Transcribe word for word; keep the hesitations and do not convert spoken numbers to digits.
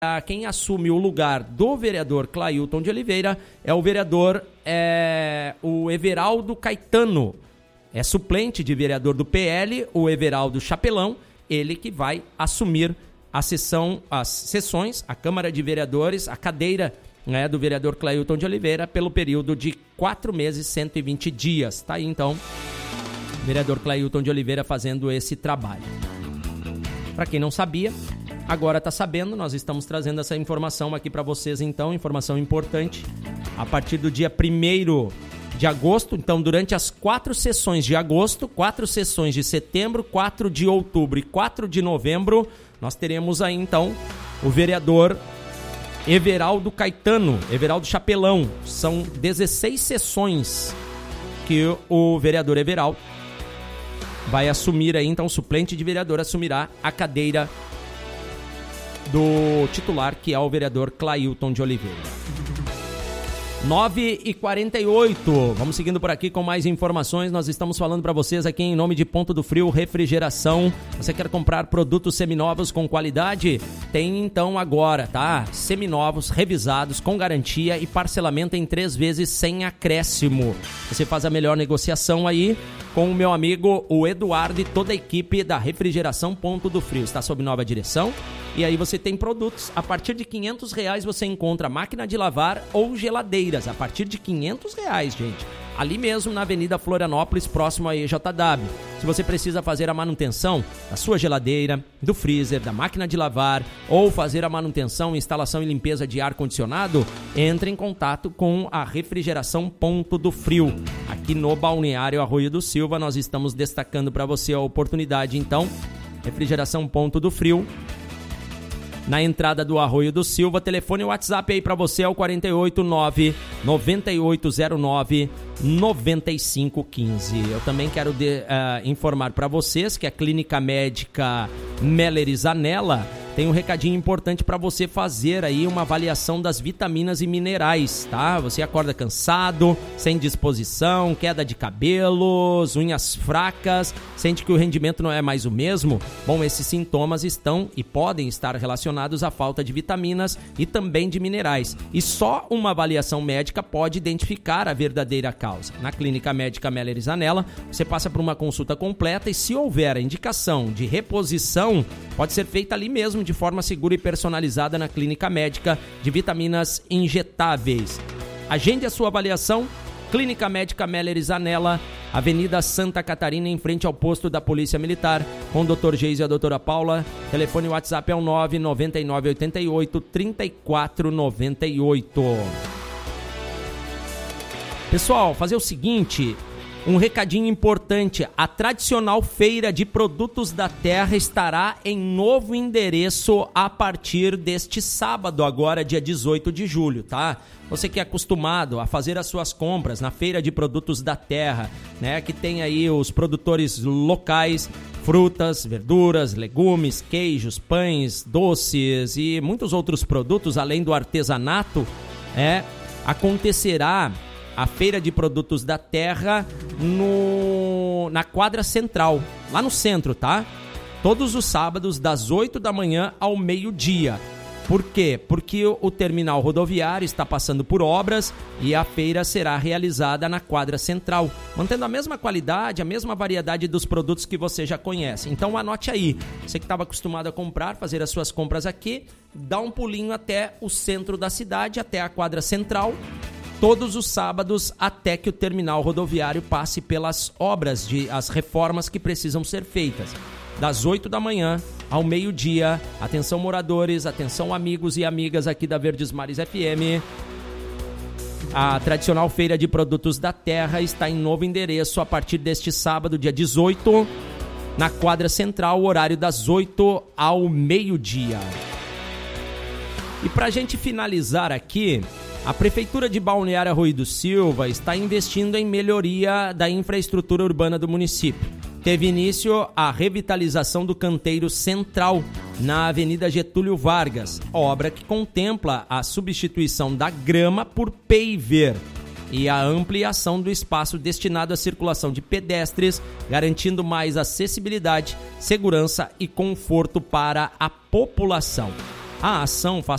quem assume o lugar do vereador Clailton de Oliveira é o vereador é, o Everaldo Caetano. É suplente de vereador do P L, o Everaldo Chapelão, ele que vai assumir a sessão, as sessões, a Câmara de Vereadores, a cadeira, né, do vereador Clailton de Oliveira pelo período de quatro meses e cento e vinte dias. Tá aí então o vereador Clailton de Oliveira fazendo esse trabalho. Para quem não sabia, agora está sabendo, nós estamos trazendo essa informação aqui para vocês então, informação importante. A partir do dia primeiro de agosto, então durante as quatro sessões de agosto, quatro sessões de setembro, quatro de outubro e quatro de novembro, nós teremos aí então o vereador Everaldo Caetano, Everaldo Chapelão. São dezesseis sessões que o vereador Everaldo vai assumir aí, então o suplente de vereador assumirá a cadeira do titular, que é o vereador Clailton de Oliveira. nove e quarenta e oito, vamos seguindo por aqui com mais informações. Nós estamos falando para vocês aqui em nome de Ponto do Frio Refrigeração. Você quer comprar produtos seminovos com qualidade? Tem então agora, tá? Seminovos, revisados, com garantia e parcelamento em três vezes sem acréscimo. Você faz a melhor negociação aí com o meu amigo, o Eduardo, e toda a equipe da Refrigeração Ponto do Frio. Está sob nova direção. E aí você tem produtos, a partir de quinhentos reais você encontra máquina de lavar ou geladeiras, a partir de quinhentos reais, gente. Ali mesmo na Avenida Florianópolis, próximo à E J W. Se você precisa fazer a manutenção da sua geladeira, do freezer, da máquina de lavar, ou fazer a manutenção, instalação e limpeza de ar-condicionado, entre em contato com a Refrigeração Ponto do Frio. Aqui no Balneário Arroio do Silva, nós estamos destacando para você a oportunidade, então, Refrigeração Ponto do Frio, na entrada do Arroio do Silva. Telefone e WhatsApp aí para você é o quatro oito nove, nove oito zero nove, nove cinco um cinco. Eu também quero de, uh, informar para vocês que a Clínica Médica Meller Zanella tem um recadinho importante para você fazer aí uma avaliação das vitaminas e minerais, tá? Você acorda cansado, sem disposição, queda de cabelos, unhas fracas, sente que o rendimento não é mais o mesmo? Bom, esses sintomas estão e podem estar relacionados à falta de vitaminas e também de minerais. E só uma avaliação médica pode identificar a verdadeira causa. Na Clínica Médica Meller Zanella, você passa por uma consulta completa e se houver a indicação de reposição, pode ser feita ali mesmo, de forma segura e personalizada na Clínica Médica de vitaminas injetáveis. Agende a sua avaliação. Clínica Médica Meller Zanella, Avenida Santa Catarina, em frente ao posto da Polícia Militar, com o doutor Geise e a doutora Paula. Telefone e WhatsApp é o nove nove nove oito oito, três quatro nove oito. Pessoal, fazer o seguinte... Um recadinho importante, a tradicional feira de produtos da terra estará em novo endereço a partir deste sábado, agora dia dezoito de julho, tá? Você que é acostumado a fazer as suas compras na feira de produtos da terra, né? Que tem aí os produtores locais, frutas, verduras, legumes, queijos, pães, doces e muitos outros produtos, além do artesanato, é, acontecerá a Feira de Produtos da Terra no, na quadra central, lá no centro, tá? Todos os sábados, das oito da manhã ao meio-dia. Por quê? Porque o, o terminal rodoviário está passando por obras e a feira será realizada na quadra central, mantendo a mesma qualidade, a mesma variedade dos produtos que você já conhece. Então anote aí, você que estava acostumado a comprar, fazer as suas compras aqui, dá um pulinho até o centro da cidade, até a quadra central, todos os sábados, até que o terminal rodoviário passe pelas obras, de, as reformas que precisam ser feitas. Das oito da manhã ao meio-dia. Atenção, moradores, atenção, amigos e amigas aqui da Verdes Mares F M. A tradicional Feira de Produtos da Terra está em novo endereço a partir deste sábado, dia dezoito, na quadra central, horário das oito ao meio-dia. E para a gente finalizar aqui, a Prefeitura de Balneário Arroio do Silva está investindo em melhoria da infraestrutura urbana do município. Teve início a revitalização do canteiro central na Avenida Getúlio Vargas, obra que contempla a substituição da grama por paver e a ampliação do espaço destinado à circulação de pedestres, garantindo mais acessibilidade, segurança e conforto para a população. A ação faz